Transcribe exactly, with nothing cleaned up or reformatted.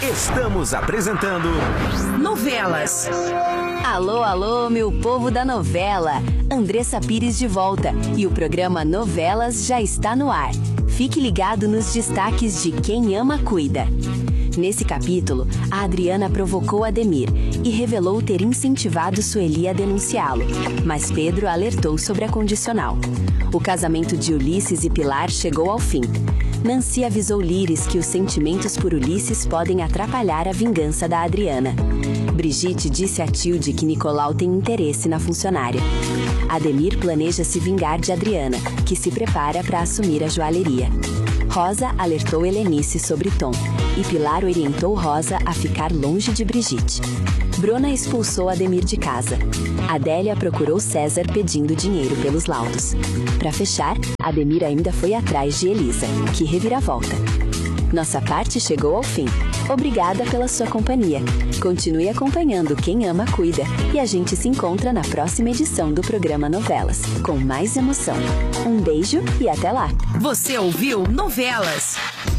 Estamos apresentando Novelas. Alô, alô, meu povo da novela. Andressa Pires de volta e o programa Novelas já está no ar. Fique ligado nos destaques de Quem Ama Cuida. Nesse capítulo, a Adriana provocou Ademir e revelou ter incentivado Sueli a denunciá-lo, mas Pedro alertou sobre a condicional. O casamento de Ulisses e Pilar chegou ao fim. Nancy avisou Líris que os sentimentos por Ulisses podem atrapalhar a vingança da Adriana. Brigitte disse a Tilde que Nicolau tem interesse na funcionária. Ademir planeja se vingar de Adriana, que se prepara para assumir a joalheria. Rosa alertou Helenice sobre Tom e Pilar orientou Rosa a ficar longe de Brigitte. Bruna expulsou Ademir de casa. Adélia procurou César pedindo dinheiro pelos laudos. Para fechar, Ademir ainda foi atrás de Elisa. Que reviravolta! Nossa parte chegou ao fim. Obrigada pela sua companhia. Continue acompanhando Quem Ama Cuida e a gente se encontra na próxima edição do programa Novelas, com mais emoção. Um beijo e até lá! Você ouviu Novelas?